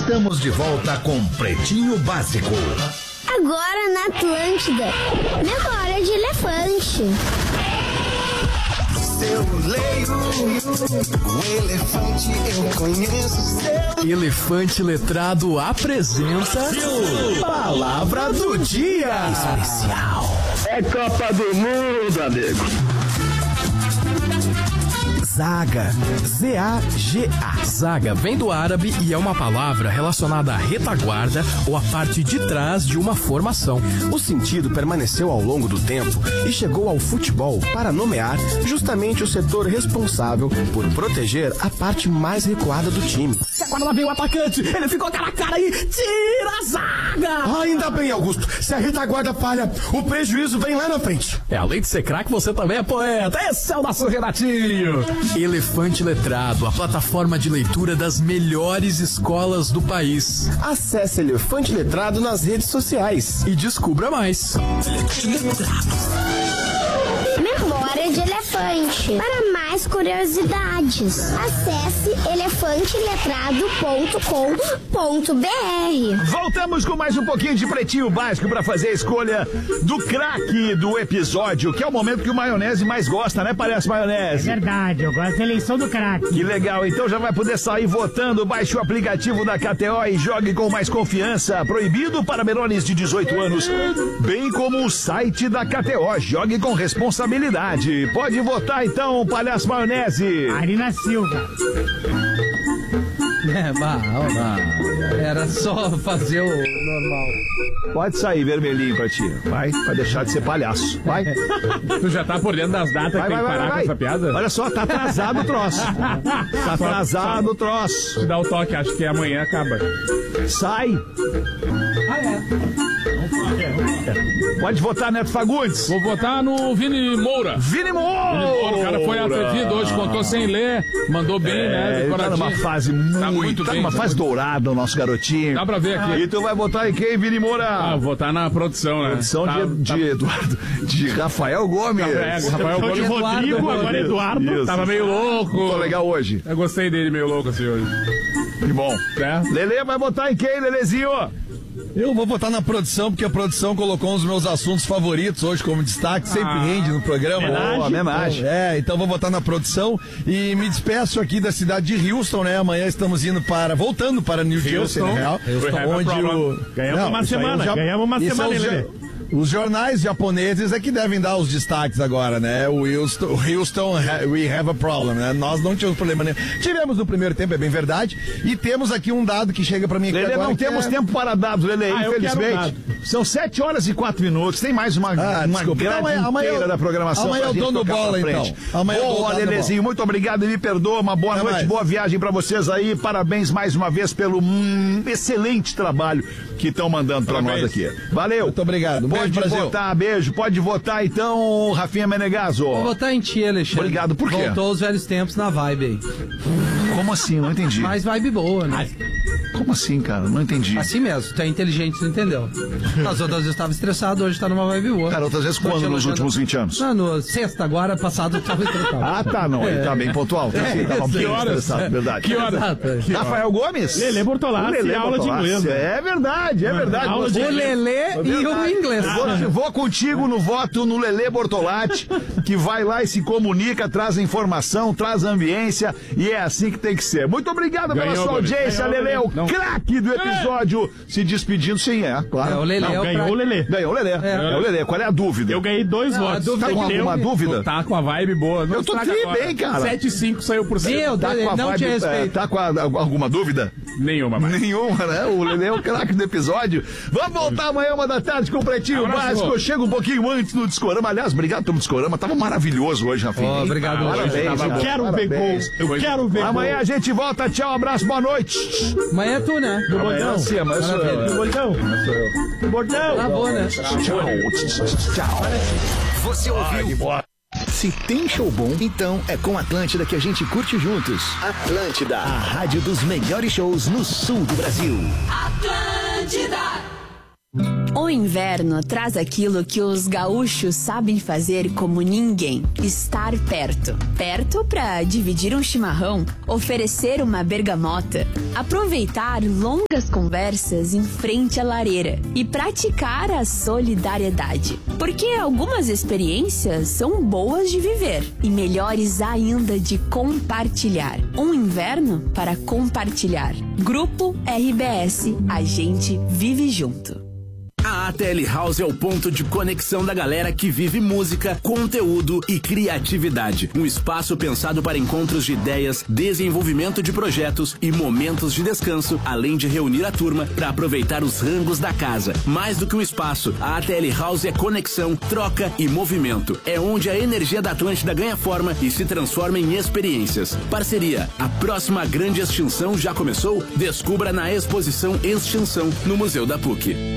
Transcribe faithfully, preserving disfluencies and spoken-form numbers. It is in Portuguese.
Estamos de volta com Pretinho Básico. Agora na Atlântida, memória de elefante. Eu leio o elefante, eu conheço seu. Elefante Letrado apresenta Palavra do Dia Especial. É Copa do Mundo, amigo. Zaga, Z A G A. Zaga vem do árabe e é uma palavra relacionada à retaguarda ou à parte de trás de uma formação. O sentido permaneceu ao longo do tempo e chegou ao futebol para nomear justamente o setor responsável por proteger a parte mais recuada do time. Agora lá vem o atacante, ele ficou cara a cara e tira a zaga! Ainda bem, Augusto, se a retaguarda falha, o prejuízo vem lá na frente. É, além de ser craque, você também é poeta. Esse é o nosso Renatinho. Elefante Letrado, a plataforma de leitura das melhores escolas do país. Acesse Elefante Letrado nas redes sociais e descubra mais. Memória de elefante. Para mais curiosidades, acesse elefante letrado ponto com ponto b r. Voltamos com mais um pouquinho de Pretinho Básico para fazer a escolha do craque do episódio, que é o momento que o Maionese mais gosta, né, Palhaço Maionese? É verdade, eu gosto da eleição do craque. Que legal, então já vai poder sair votando. Baixe o aplicativo da K T O e jogue com mais confiança. Proibido para menores de dezoito anos, bem como o site da K T O. Jogue com responsabilidade. Pode votar então, Palhaço Maionese. Arina Silva. É, bah, bah, era só fazer o normal. Pode sair vermelhinho pra ti. Vai, vai deixar de ser palhaço. Vai. Tu já tá por dentro das datas vai, que tem vai, que parar vai, vai. com essa piada? Olha só, tá atrasado o troço. Tá atrasado o troço. Te dá o toque, acho que amanhã acaba. Sai. Ah, é. Pode votar, Neto Fagundes. Vou votar no Vini Moura. Vini Moura! Vini Moura, o cara foi atrevido hoje, contou sem ler, mandou bem, é, né? Ele tá numa fase muito, tá muito tá bem, numa tá fase muito... dourada o nosso garotinho. Dá pra ver aqui. E tu vai votar em quem, Vini Moura? Ah, vou votar na produção, né? Produção tá, de, tá... de Eduardo, de Rafael Gomes. É, Rafael Gomes. De Rodrigo, agora Eduardo. Isso. Tava meio louco. Tô legal hoje. Eu gostei dele meio louco assim hoje. Que bom. É? Lelê vai votar em quem, Lelezinho? Eu vou votar na produção, porque a produção colocou um dos meus assuntos favoritos hoje como destaque, sempre ah, rende no programa. Boa, homenagem. É, então vou votar na produção e me despeço aqui da cidade de Houston, né? Amanhã estamos indo para, voltando para New Jersey, na real. Houston, onde o... Ganhamos Não, uma semana, já... ganhamos uma isso semana, é Lelê. Os jornais japoneses é que devem dar os destaques agora, né? O Houston, Houston, we have a problem, né? Nós não tínhamos problema nenhum. Tivemos no primeiro tempo, é bem verdade. E temos aqui um dado que chega pra mim aqui Lelê, agora. não temos é... tempo para dados, Lelê, ah, infelizmente. São sete horas e quatro minutos. Tem mais uma, ah, uma desculpa. grade Amanhã, inteira amanhã, da programação. Amanhã eu dou no bola, então. Amanhã boa, Lelezinho, muito obrigado e me perdoa. Uma boa Até noite, mais. boa viagem pra vocês aí. Parabéns mais uma vez pelo hum, excelente trabalho que estão mandando pra Parabéns. nós aqui. Valeu. Muito obrigado. Um Pode beijo, votar, beijo. Pode votar então, Rafinha Menegaso. Vou votar em ti, Alexandre. Obrigado, por quê? Voltou os velhos tempos na vibe aí. Como assim? Não entendi. Mais vibe boa, né? Como assim, cara? Não entendi. Assim mesmo, tu é inteligente, tu entendeu? Nas outras vezes eu tava estressado, hoje tá numa vibe boa. Cara, outras vezes quando nos últimos vinte anos? Não, no sexta, agora, passado, eu tava estressado. Ah, tá, não, ele é. tá bem pontual. Tá, É, tava bem que horas? estressado, verdade. Que horas? Exato, é. Rafael Gomes? Lelê Bortolassi, Lelê aula Bortolassi. de inglês. Né? É verdade, é verdade. Aula de O Lelê e o inglês. Vou, vou contigo no voto no Lelê Bortolatti, que vai lá e se comunica, traz a informação, traz a ambiência, e é assim que tem que ser. Muito obrigado Ganhou, pela sua Gomes. audiência, Ganhou, Lelê, o não. craque do episódio, se despedindo, sim, é, claro. É, o Lelê Não, é o ganhou pra... o Lelê. Ganhou o Lelê, é. é o Lelê, qual é a dúvida? Eu ganhei dois Não, a votos. dúvida Tá com é que alguma eu- dúvida? Tá com a vibe boa. Não Eu tô estraga tri agora. bem, cara. sete e cinco saiu por cento. Meu, Tá com a não vibe, te é, respeito. tá com a- alguma dúvida? Nenhuma, mas. Nenhuma, né? O Lelê é o craque do episódio. Vamos voltar amanhã, uma da tarde, com o Pretinho Abraço. Básico. Chega um pouquinho antes no Discorama. Aliás, obrigado pelo Discorama. Tava maravilhoso hoje, Rafinha. Oh, obrigado. Ah, Parabéns, hoje tava cara. Eu quero ver gol. Parabéns. Eu quero ver gol. Amanhã a gente volta. Tchau, abraço, boa noite. Amanhã é tu, né? Do Amanhã bordão. sim, amanhã sou eu. Maravilha. Do bordão. Do bordão. Tá bom, né? Tchau. Tchau. Você ouviu? Se tem show bom, então é com Atlântida que a gente curte juntos. Atlântida, a rádio dos melhores shows no sul do Brasil. Atlântida. O inverno traz aquilo que os gaúchos sabem fazer como ninguém: estar perto. Perto para dividir um chimarrão, oferecer uma bergamota, aproveitar longas conversas em frente à lareira e praticar a solidariedade. Porque algumas experiências são boas de viver e melhores ainda de compartilhar. Um inverno para compartilhar. Grupo R B S, a gente vive junto. A A T L House é o ponto de conexão da galera que vive música, conteúdo e criatividade. Um espaço pensado para encontros de ideias, desenvolvimento de projetos e momentos de descanso, além de reunir a turma para aproveitar os rangos da casa. Mais do que um espaço, a A T L House é conexão, troca e movimento. É onde a energia da Atlântida ganha forma e se transforma em experiências. Parceria: a próxima grande extinção já começou? Descubra na exposição Extinção no Museu da P U C.